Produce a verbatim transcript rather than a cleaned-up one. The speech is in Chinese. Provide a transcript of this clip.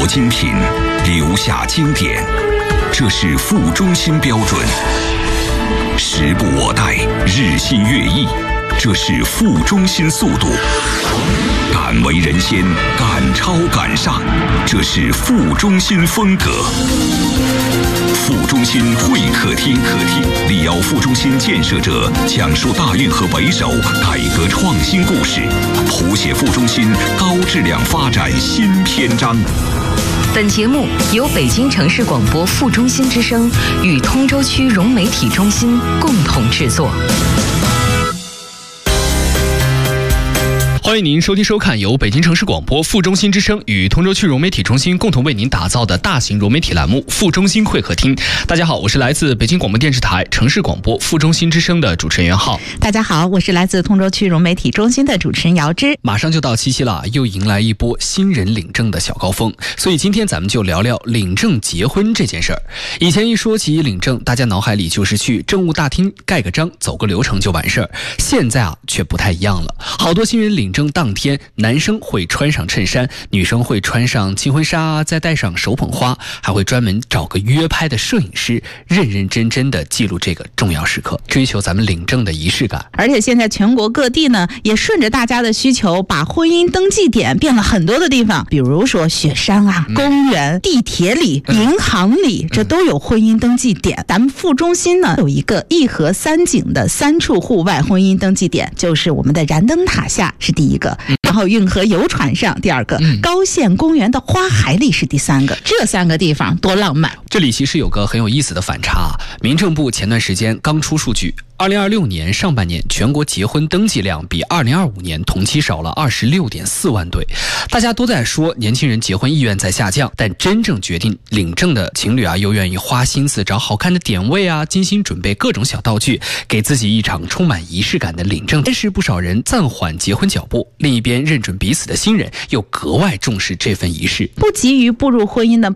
过精品，留下经典，这是副中心标准。时不我待，日新月异，这是副中心速度。敢为人先，敢超敢上，这是副中心风格。副中心会客厅，客厅力邀副中心建设者讲述大运河为首改革创新故事，谱写副中心高质量发展新篇章。 本节目由北京城市广播副中心之声与通州区融媒体中心共同制作。 欢迎您收听收看由北京城市广播副中心之声与通州区融媒体中心共同为您打造的大型融媒体栏目副中心会客厅。大家好，我是来自北京广播电视台城市广播副中心之声的主持人袁浩。 大家好，我是来自通州区融媒体中心的主持人姚芝。 马上就到七夕了，又迎来一波新人领证的小高峰，所以今天咱们就聊聊领证结婚这件事儿。以前一说起领证，大家脑海里就是去政务大厅盖个章，走个流程就完事儿。现在啊，却不太一样了，好多新人领证当天，男生会穿上衬衫，女生会穿上金婚纱，再戴上手捧花，还会专门找个约拍的摄影师，认认真真的记录这个重要时刻，追求咱们领证的仪式感。 而且现在全国各地呢，也顺着大家的需求，把婚姻登记点变了很多的地方，比如说雪山啊、公园、地铁里、银行里，这都有婚姻登记点。咱们副中心呢，有一个一河三景的三处户外婚姻登记点，就是我们的燃灯塔下是第一个，然后运河游船上第二个，嗯、高县公园的花海里是第三个。这三个地方多浪漫。 这里其实有个很有意思的反差，民政部前段时间刚出数据，二零二六年上半年全国结婚登记量比二零二五年同期少了二十六点四万对。大家都在说年轻人结婚意愿在下降，但真正决定领证的情侣啊，又愿意花心思找好看的点位啊，精心准备各种小道具，给自己一场充满仪式感的领证。但是不少人暂缓结婚脚步，另一边认准彼此的新人又格外重视这份仪式。 不急于步入婚姻的